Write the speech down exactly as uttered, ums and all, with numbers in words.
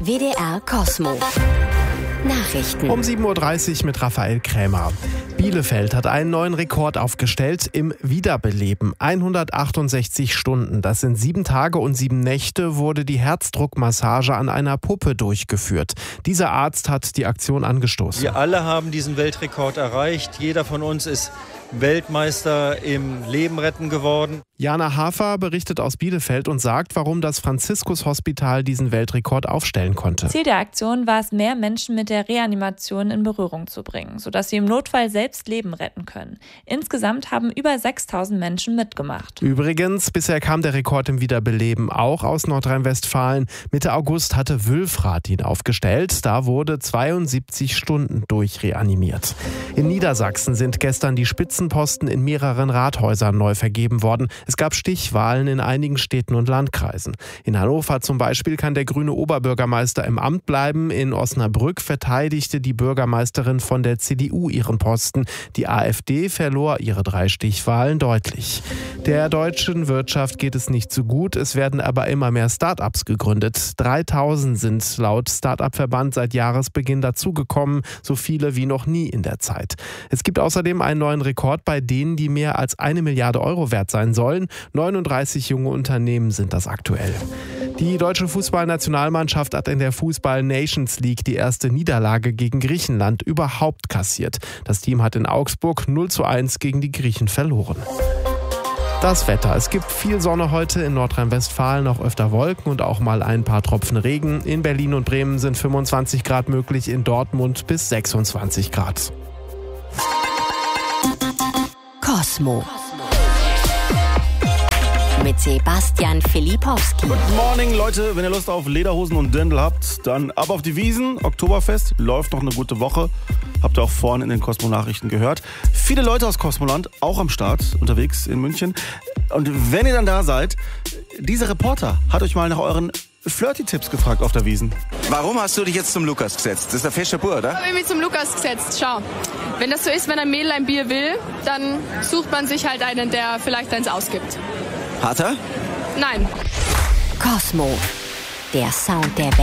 W D R Kosmo. Nachrichten. Um sieben Uhr dreißig mit Raphael Krämer. Bielefeld hat einen neuen Rekord aufgestellt im Wiederbeleben. hundertachtundsechzig Stunden, das sind sieben Tage und sieben Nächte, wurde die Herzdruckmassage an einer Puppe durchgeführt. Dieser Arzt hat die Aktion angestoßen. Wir alle haben diesen Weltrekord erreicht. Jeder von uns ist Weltmeister im Leben retten geworden. Jana Hafer berichtet aus Bielefeld und sagt, warum das Franziskus-Hospital diesen Weltrekord aufstellen konnte. Ziel der Aktion war es, mehr Menschen mit der Reanimation in Berührung zu bringen, sodass sie im Notfall selbst Leben retten können. Insgesamt haben über sechstausend Menschen mitgemacht. Übrigens, bisher kam der Rekord im Wiederbeleben auch aus Nordrhein-Westfalen. Mitte August hatte Wülfrath ihn aufgestellt. Da wurde zweiundsiebzig Stunden durchreanimiert. In Niedersachsen sind gestern die Spitzenposten in mehreren Rathäusern neu vergeben worden. Es gab Stichwahlen in einigen Städten und Landkreisen. In Hannover zum Beispiel kann der grüne Oberbürgermeister im Amt bleiben. In Osnabrück verteidigte die Bürgermeisterin von der C D U ihren Posten. Die AfD verlor ihre drei Stichwahlen deutlich. Der deutschen Wirtschaft geht es nicht so gut. Es werden aber immer mehr Start-ups gegründet. dreitausend sind laut Start-up-Verband seit Jahresbeginn dazugekommen. So viele wie noch nie in der Zeit. Es gibt außerdem einen neuen Rekord bei denen, die mehr als eine Milliarde Euro wert sein sollen. neununddreißig junge Unternehmen sind das aktuell. Die deutsche Fußballnationalmannschaft hat in der Fußball-Nations League die erste Niederlage gegen Griechenland überhaupt kassiert. Das Team hat in Augsburg null zu eins gegen die Griechen verloren. Das Wetter. Es gibt viel Sonne heute, in Nordrhein-Westfalen auch öfter Wolken und auch mal ein paar Tropfen Regen. In Berlin und Bremen sind fünfundzwanzig Grad möglich, in Dortmund bis sechsundzwanzig Grad. Kosmo. Mit Sebastian Filipowski. Good morning, Leute. Wenn ihr Lust auf Lederhosen und Dirndl habt, dann ab auf die Wiesen. Oktoberfest läuft noch eine gute Woche. Habt ihr auch vorhin in den Kosmo-Nachrichten gehört. Viele Leute aus Kosmoland, auch am Start, unterwegs in München. Und wenn ihr dann da seid, dieser Reporter hat euch mal nach euren Flirty-Tipps gefragt auf der Wiesen. Warum hast du dich jetzt zum Lukas gesetzt? Das ist der feste Bur, oder? Ich habe mich zum Lukas gesetzt. Schau, wenn das so ist, wenn ein Mädel ein Bier will, dann sucht man sich halt einen, der vielleicht eins ausgibt. Hat er? Nein. Kosmo. Der Sound der Welt.